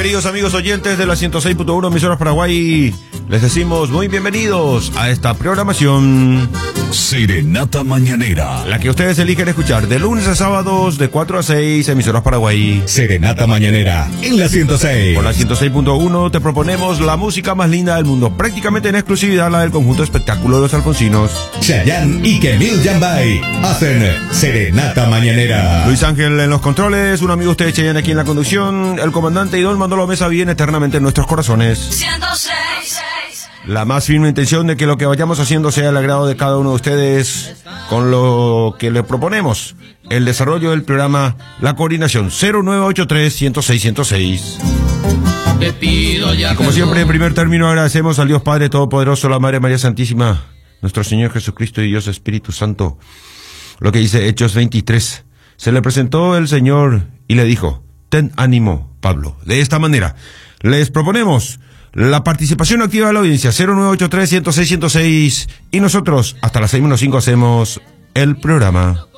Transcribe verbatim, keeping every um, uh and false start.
Queridos amigos oyentes de la ciento seis punto uno Emisoras Paraguay, les decimos muy bienvenidos a esta programación Serenata Mañanera, la que ustedes eligen escuchar de lunes a sábados de cuatro a seis, Emisoras Paraguay. Serenata Mañanera en la ciento seis. Con la ciento seis punto uno te proponemos la música más linda del mundo, prácticamente en exclusividad la del conjunto espectáculo de los Alfonsinos. Chayanne y Kemil Yambay hacen Serenata Mañanera. Luis Ángel en los controles, un amigo de ustedes, Chayanne, aquí en la conducción. El comandante y don Manolo Mesa viene eternamente en nuestros corazones. ciento seis. La más firme intención de que lo que vayamos haciendo sea el agrado de cada uno de ustedes, con lo que le proponemos el desarrollo del programa, la coordinación cero nueve ocho tres, ciento seis, ciento seis. Te pido ya Y como siempre, en primer término, agradecemos al Dios Padre Todopoderoso, la Madre María Santísima, nuestro Señor Jesucristo y Dios Espíritu Santo. Lo que dice Hechos veintitrés. Se le presentó el Señor y le dijo: ten ánimo, Pablo. De esta manera, les proponemos la participación activa de la audiencia, cero nueve ocho tres, ciento seis, ciento seis, y nosotros, hasta las seis menos cinco, hacemos el programa.